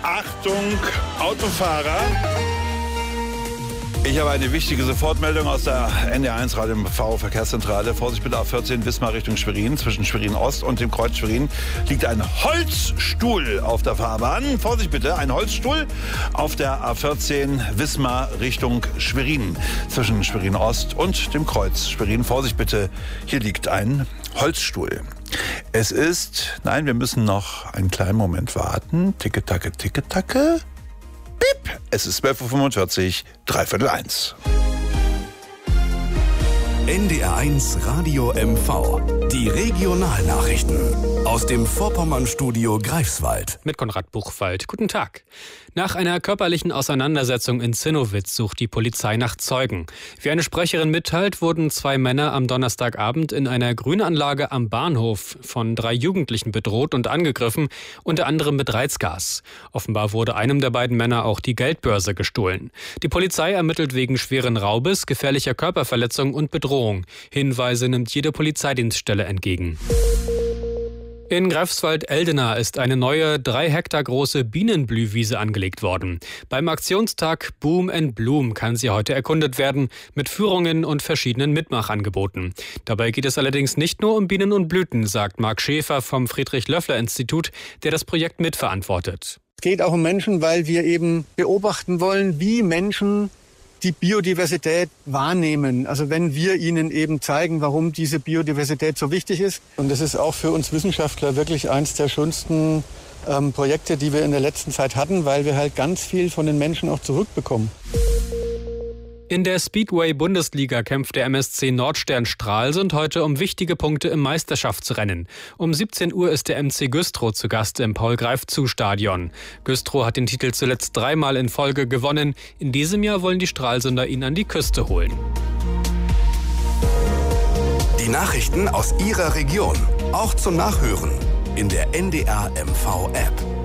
Achtung, Autofahrer. Ich habe eine wichtige Sofortmeldung aus der NDR1 Radio MV Verkehrszentrale. Vorsicht bitte A14 Wismar Richtung Schwerin. Zwischen Schwerin Ost und dem Kreuz Schwerin liegt ein Holzstuhl auf der Fahrbahn. Vorsicht bitte, ein Holzstuhl auf der A14 Wismar Richtung Schwerin. Zwischen Schwerin Ost und dem Kreuz Schwerin. Vorsicht bitte, hier liegt ein Holzstuhl. Es ist, nein, wir müssen noch einen kleinen Moment warten. Ticke-Tacke, Ticke-Tacke. Piep. Es ist 12.45 Uhr, 12:45. NDR1 Radio MV. Die Regionalnachrichten aus dem Vorpommernstudio Greifswald. Mit Konrad Buchwald. Guten Tag. Nach einer körperlichen Auseinandersetzung in Zinnowitz sucht die Polizei nach Zeugen. Wie eine Sprecherin mitteilt, wurden 2 Männer am Donnerstagabend in einer Grünanlage am Bahnhof von 3 Jugendlichen bedroht und angegriffen, unter anderem mit Reizgas. Offenbar wurde einem der beiden Männer auch die Geldbörse gestohlen. Die Polizei ermittelt wegen schweren Raubes, gefährlicher Körperverletzung und Bedrohung. Hinweise nimmt jede Polizeidienststelle entgegen. In Greifswald-Eldena ist eine neue 3 Hektar große Bienenblühwiese angelegt worden. Beim Aktionstag Boom and Bloom kann sie heute erkundet werden, mit Führungen und verschiedenen Mitmachangeboten. Dabei geht es allerdings nicht nur um Bienen und Blüten, sagt Marc Schäfer vom Friedrich-Löffler-Institut, der das Projekt mitverantwortet. Es geht auch um Menschen, weil wir eben beobachten wollen, wie Menschen die Biodiversität wahrnehmen. Also wenn wir ihnen eben zeigen, warum diese Biodiversität so wichtig ist. Und das ist auch für uns Wissenschaftler wirklich eins der schönsten Projekte, die wir in der letzten Zeit hatten, weil wir halt ganz viel von den Menschen auch zurückbekommen. In der Speedway-Bundesliga kämpft der MSC Nordstern Stralsund heute um wichtige Punkte im Meisterschaftsrennen. Um 17 Uhr ist der MC Güstrow zu Gast im Paul-Greif-zu-Stadion. Güstrow hat den Titel zuletzt 3-mal in Folge gewonnen. In diesem Jahr wollen die Stralsunder ihn an die Küste holen. Die Nachrichten aus Ihrer Region, auch zum Nachhören in der NDR MV-App.